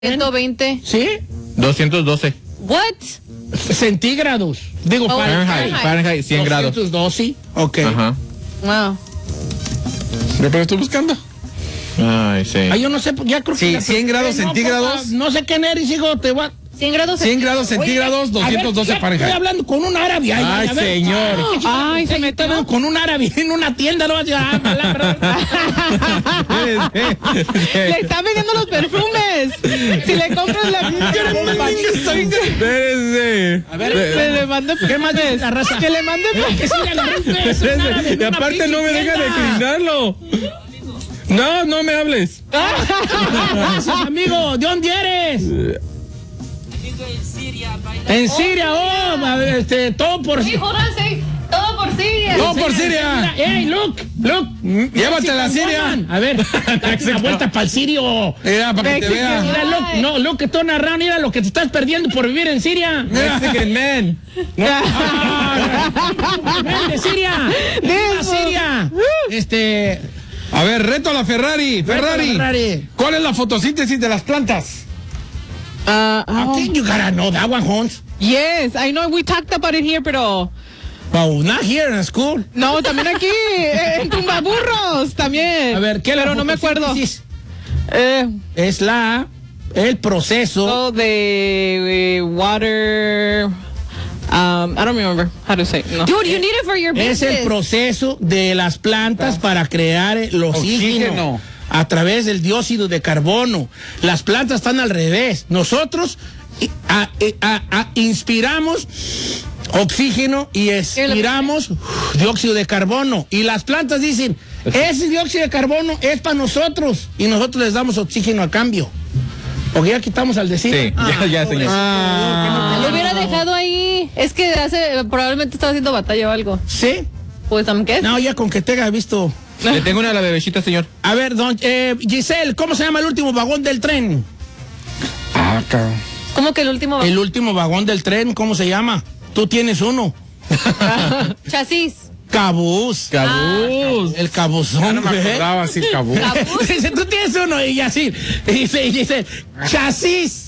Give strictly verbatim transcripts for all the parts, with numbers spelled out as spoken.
ciento veinte. ¿Sí? doscientos doce. What? Centígrados. Digo, Oh, Fahrenheit. Fahrenheit. Fahrenheit, cien grados. doscientos doce. Ok. Ajá. Wow. ¿Pero estoy buscando? Ay, sí. Ah, yo no sé, ya creo que... Sí, ya- cien grados no, centígrados. papá, No sé qué eres, hijo, te voy a... cien grados cien grados centígrados, Oye, a ver, doscientos doce ya Estoy Fahrenheit. hablando con un árabe. Ay, Ay, a ver. señor. Ay, se Estoy metió. hablando con un árabe en una tienda, no vas a decir, ah, palabra. Le está vendiendo los perfumes. Si le compras la Espérense. A ver, que le mande ¿qué más dice la raza? Que le mande Que sí, la agarré, pues, un árabe en Y una aparte no me pinche deja tienda. declinarlo. No, no me hables. Gracias, amigo. ¿De dónde eres? En Siria, oh, a ver, este, todo por... Sí, jódanse. Todo por Siria. ¡Todo por Siria! ¡Ey, look! ¡Look! Llévatela a Siria. A ver, date una vuelta para el sirio. Mira, para que te Mira, vea. look, no, lo que estoy narrando, mira lo que te estás perdiendo por vivir en Siria. Mexican man. ¡Ven de Siria! ¡Ven a Siria! Este... A ver, reto a la Ferrari. Reto a la Ferrari. Ferrari. ¿Cuál es la fotosíntesis de las plantas? Uh, I think you gotta know that one, Hans. yes, I know we talked about it here, pero Well, not here in school. no, también aquí eh, en Tumbaburros también. A ver, ¿qué es la Pero no me acuerdo. fotosíntesis? Eh, Es la... El proceso... oh, de eh, water. Um, I don't remember how to say it. No. Dude, you need it for your Es business. el proceso de las plantas para crear el oxígeno, Oxígeno. a través del dióxido de carbono. Las plantas están al revés. Nosotros i- a- a- a- inspiramos oxígeno y expiramos uf, dióxido de carbono. Y las plantas dicen, ese dióxido de carbono es para nosotros y nosotros les damos oxígeno a cambio. Porque ya quitamos al decir. Sí, ya, ya, señor. Lo hubiera dejado ahí. Es que hace, probablemente estaba haciendo batalla o algo. ¿Sí? Pues, ¿I'm guessing? No, ya con que tenga visto. Le tengo una a la bebecita, señor. A ver, don eh, Giselle, ¿cómo se llama el último vagón del tren? Ah, cabrón. ¿Cómo que el último? El último vagón del tren, ¿cómo se llama? Tú tienes uno. Chasis. Cabús. Cabús. El cabuzón. Ya no me ¿eh? acordaba así, cabú. Dice, tú tienes uno y así. Y dice, y dice, chasis.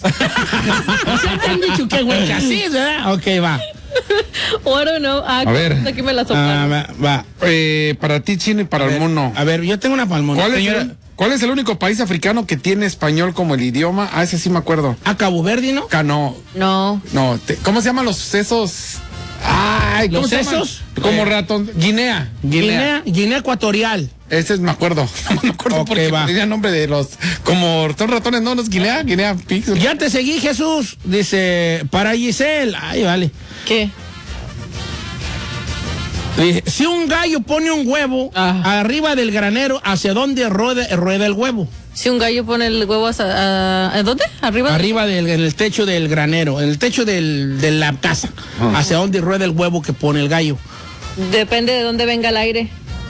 O sea, te han dicho que güey, chasis, ¿verdad? Ok, va. Oh, I don't know. Ah, A ver. Aquí me la Ah, soplaron. va, va. Eh, para ti, Chino, y para A el ver, mono. A ver, yo tengo una palmona. ¿Cuál es, Señora, el, ¿Cuál es el único país africano que tiene español como el idioma? Ah, ese sí me acuerdo. a Cabo Verde, ¿no? Acá no. No. No, te- ¿cómo se llaman los sesos? Ay, ¿cómo ¿Los se llaman? sesos? Como Eh. ratón. Guinea. Guinea. Guinea, Guinea Ecuatorial. Ese es, me acuerdo. No me acuerdo Ok, porque va. tenía nombre de los. Como son ratones, no, no es Guinea. Guinea Pigs. Ya te seguí, Jesús. Dice, para Giselle. Ay, vale. ¿Qué? Dice, si un gallo pone un huevo Ajá. arriba del granero, ¿hacia dónde rueda, rueda el huevo? Si un gallo pone el huevo hasta, a- ¿a dónde? ¿Arriba? Arriba del en el techo del granero, en el techo del, de la casa. ¿Hacia dónde rueda el huevo que pone el gallo? Depende de dónde venga el aire.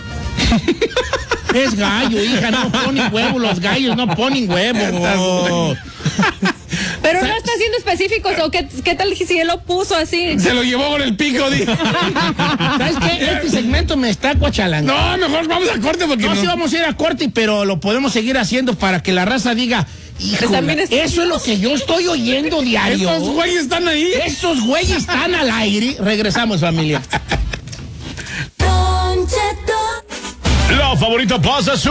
Es gallo, hija, no ponen huevo, los gallos no ponen huevo. Pero no está siendo específico. ¿O qué, qué tal si él lo puso así? Se lo llevó con el pico, dijo. ¿Sabes qué? Este segmento me está cuachalando. No, mejor vamos a corte porque No, no. sí vamos a ir a corte, pero lo podemos seguir haciendo para que la raza diga, híjole, También está- eso es lo que yo estoy oyendo diario. Estos güeyes están ahí. Esos güeyes están al aire. Regresamos, familia. La favorita pasa su